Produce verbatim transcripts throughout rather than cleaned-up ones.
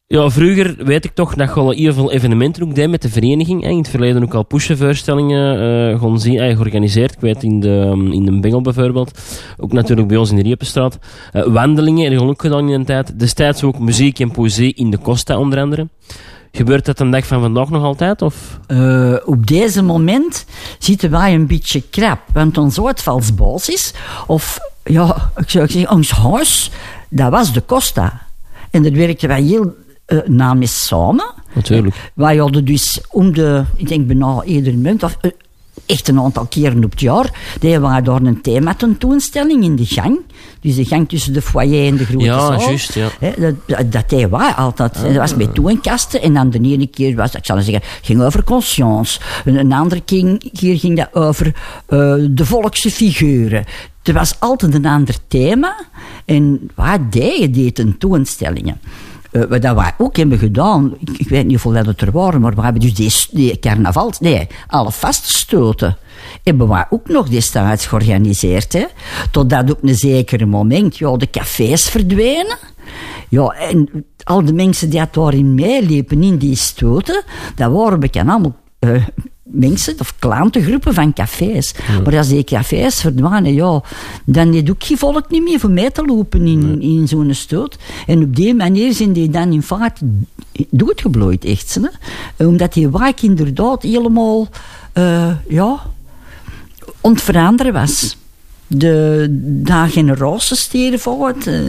Ja, vroeger weet ik toch dat je al heel veel evenementen ook deed met de vereniging. In het verleden ook al pushenvoorstellingen uh, gewoon zien, uh, georganiseerd. Ik weet in de, um, in de Bengel bijvoorbeeld. Ook natuurlijk bij ons in de Riepenstraat. Uh, wandelingen heb je ook gedaan in de tijd. Destijds ook muziek en poëzie in de Costa onder andere. Gebeurt dat een dag van vandaag nog altijd? Of? Uh, op deze moment zitten wij een beetje krap. Want ons uitvalsbasis, of ja, ik zou zeggen, ons huis, dat was de Costa. En daar werkten wij heel uh, na mee samen. Natuurlijk. Wij hadden dus om de, ik denk bijna iedere maand, of uh, echt een aantal keren op het jaar, deden wij daar een thematentoonstelling in de gang. Dus de gang tussen de foyer en de grote ja, zaal. Ja, juist, ja. He, dat, dat, dat deden wij altijd. Ah, dat was met toonkasten. En dan de ene keer was, ik zal zeggen, ging over conscience. Een, een andere keer ging dat over uh, de volkse figuren. Er was altijd een ander thema. En wij deden die tentoonstellingen. Uh, wat wij ook hebben gedaan, ik, ik weet niet hoeveel dat er waren, maar we hebben dus die, die carnavals, nee, alle vaststoten, hebben wij ook nog destijds georganiseerd. Hè? Totdat op een zeker moment ja, de cafés verdwenen. Ja, en al de mensen die daarin meeliepen in die stoten, dat waren bekend allemaal uh, mensen of klantengroepen van cafés. Ja. Maar als die cafés verdwijnen, ja, dan heeft ook geen volk niet meer voor mij te lopen in, nee. in zo'n stoot. En op die manier zijn die dan in feite doodgeblooid, echt. Hè? Omdat die wijk inderdaad helemaal, uh, ja, ontveranderen was. De, de generaties steden uit. Uh,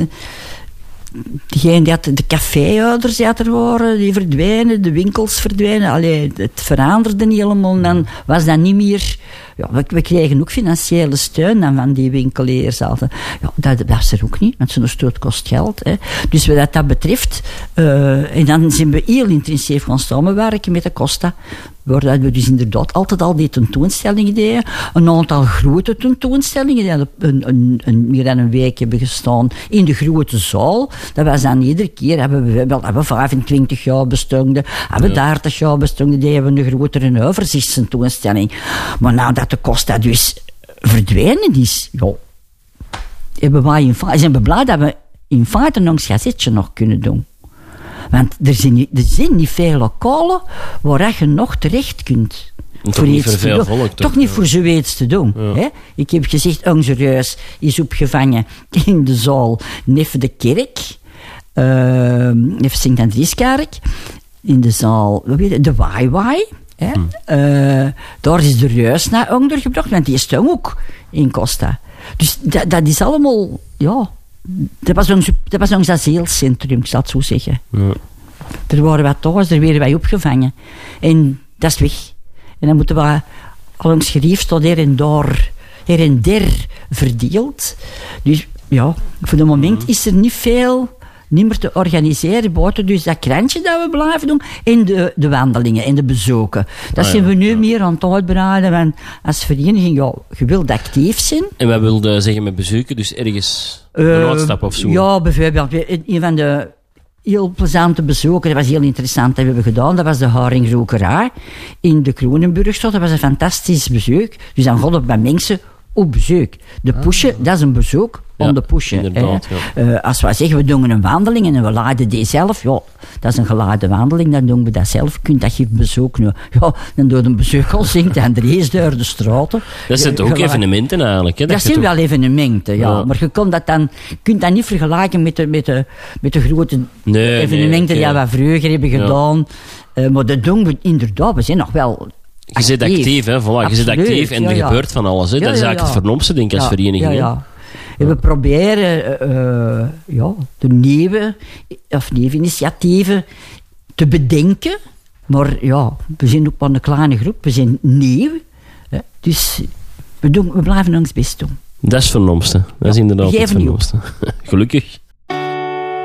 Degene die had, de caféhouders die er waren, die verdwijnen, de winkels verdwijnen. Allee, het veranderde helemaal. En dan was dat niet meer... Ja, we, we kregen ook financiële steun dan van die winkeliers. Altijd. Ja, dat, dat is er ook niet, want zo'n stoot kost geld. Hè. Dus wat dat betreft... Uh, en dan zijn we heel intensief gaan samenwerken met de Costa. Waar we dus inderdaad altijd al die tentoonstellingen deden. Een aantal grote tentoonstellingen die een, een, een, meer dan een week hebben gestaan in de grote zaal. Dat was dan iedere keer, hebben we bijvoorbeeld hebben vijfentwintig jaar bestonden, hebben ja. dertig jaar bestonden, die hebben een grotere overzichtstentoonstelling. Maar nadat de Costa dus verdwenen is, ja, hebben wij in feite, zijn we blij dat we in feite nog een gazetje nog kunnen doen. Want er zijn, niet, er zijn niet veel lokalen waar je nog terecht kunt. Toch voor niet voor veel volk. Toch, toch niet ja. voor zoiets te doen. Ja. Hè? Ik heb gezegd, onze reus is opgevangen in de zaal Nef de Kerk. Uh, Nef Sint-Andrieskerk. In de zaal, wat weet je, de Waai Waai. Hè? Hmm. Uh, daar is de reus naar ondergebracht, want die is toch ook in Costa. Dus dat, dat is allemaal, ja... Dat was ons, dat was ons asielcentrum, ik zal het zo zeggen. Ja. Er waren wat thuis, er werden wij opgevangen. En dat is weg. En dan moeten we al ons gerief tot her en daar, her en der verdeeld. Dus ja, voor het moment mm. is er niet veel niet meer te organiseren buiten. Dus dat krantje dat we blijven doen en de, de wandelingen en de bezoeken. Dat ah, zijn ja, we nu ja. meer aan het uitbreiden. Want als vereniging, ja, je wilt actief zijn. En wat wilde zeggen met bezoeken? Dus ergens een uh, uitstap of zo? Ja, bijvoorbeeld een van de heel plezante bezoeken, dat was heel interessant, dat hebben we gedaan. Dat was de haringrokerij in de Kronenburgstraat. Dat was een fantastisch bezoek. Dus dan gaan we bij mensen op bezoek. De pushen, ah, dat is een bezoek om ja, de pushen. Ja. Uh, als we zeggen, we doen een wandeling en we laden die zelf, ja, dat is een geladen wandeling, dan doen we dat zelf. Je kunt dat geen bezoek nu. Ja, dan doe je een bezoek al zingt Andries door de straten. Dat zijn toch ook evenementen eigenlijk? Hè? Dat, dat zijn wel evenementen, ja. ja. Maar je kunt dat dan, kunt dat niet vergelijken met de, met de, met de grote nee, evenementen nee, okay. die we vroeger hebben gedaan. Ja. Uh, maar dat doen we inderdaad, we zijn nog wel... Je zit actief, hè? Voilà, je zit actief en er ja, ja. gebeurt van alles. Hè? Ja, dat is eigenlijk ja, ja. het vernomste, denk ik, als ja, vereniging. Ja, ja. En we proberen uh, ja, de nieuwe, of nieuwe initiatieven te bedenken. Maar ja, we zijn ook maar een kleine groep, we zijn nieuw. Hè? Dus we, doen, we blijven ons best doen. Dat is het vernomste. Dat is inderdaad het vernomste. Gelukkig.